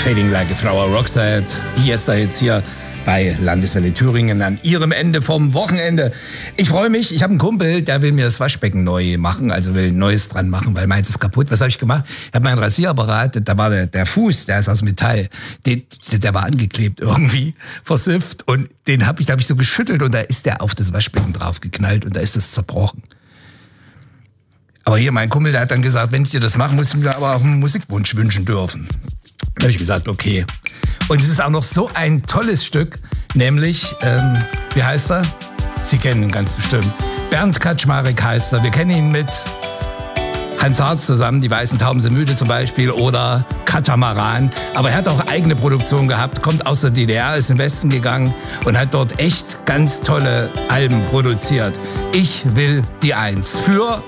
Fading Like a Flower, Roxette, die ist da jetzt hier bei Landeswelle Thüringen an ihrem Ende vom Wochenende. Ich freue mich, ich habe einen Kumpel, der will mir das Waschbecken neu machen, also will ein neues dran machen, weil meins ist kaputt. Was habe ich gemacht? Ich habe meinen Rasierapparat, da war der Fuß, der ist aus Metall, der war angeklebt irgendwie, versifft, und da hab ich so geschüttelt und da ist der auf das Waschbecken drauf geknallt und da ist das zerbrochen. Aber hier, mein Kumpel, der hat dann gesagt, wenn ich dir das mache, muss ich mir aber auch einen Musikwunsch wünschen dürfen. Da habe ich gesagt, okay. Und es ist auch noch so ein tolles Stück, nämlich, wie heißt er? Sie kennen ihn ganz bestimmt. Bernd Kaczmarek heißt er. Wir kennen ihn mit Hans Harz zusammen, Die Weißen Tauben sind müde zum Beispiel, oder Katamaran. Aber er hat auch eigene Produktion gehabt, kommt aus der DDR, ist in den Westen gegangen und hat dort echt ganz tolle Alben produziert. Ich will die Eins für